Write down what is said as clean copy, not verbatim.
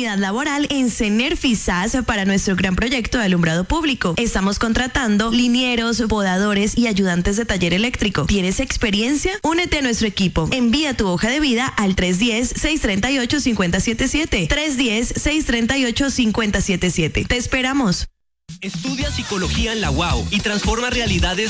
oportunidad laboral en CENER FISAS para nuestro gran proyecto de alumbrado público. Estamos contratando linieros, podadores y ayudantes de taller eléctrico. ¿Tienes experiencia? Únete a nuestro equipo. Envía tu hoja de vida al 310-638-5077. 310-638-5077. Te esperamos. Estudia psicología en la UAU y transforma realidades